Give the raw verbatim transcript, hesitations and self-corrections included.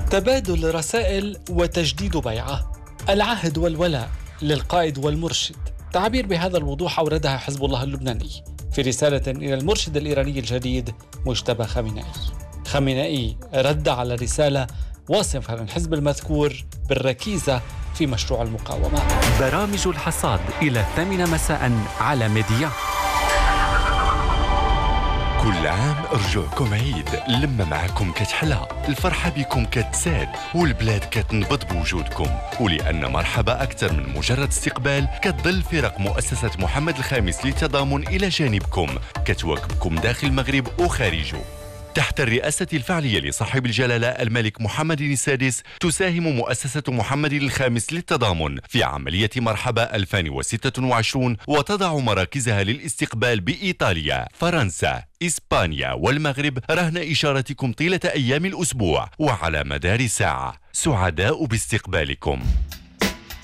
تبادل رسائل وتجديد بيعة، العهد والولاء للقائد والمرشد، تعبير بهذا الوضوح أوردها حزب الله اللبناني في رسالة إلى المرشد الإيراني الجديد مجتبى خامنئي. خامنئي رد على الرسالة واصفا الحزب المذكور بالركيزة في مشروع المقاومة. برامج الحصاد إلى الثامنة مساء على ميديا. كل عام رجوعكم عيد، لما معكم كتحلى، الفرحة بكم كتزاد، والبلاد كتنبض بوجودكم. ولأن مرحبا أكثر من مجرد استقبال، كتظل فرق مؤسسة محمد الخامس للتضامن إلى جانبكم، كتواكبكم داخل المغرب وخارجه. تحت الرئاسة الفعلية لصاحب الجلالة الملك محمد السادس، تساهم مؤسسة محمد الخامس للتضامن في عملية مرحبا ألفين وستة وعشرين، وتضع مراكزها للاستقبال بإيطاليا، فرنسا، إسبانيا والمغرب رهن إشارتكم طيلة أيام الأسبوع وعلى مدار ساعة. سعداء باستقبالكم.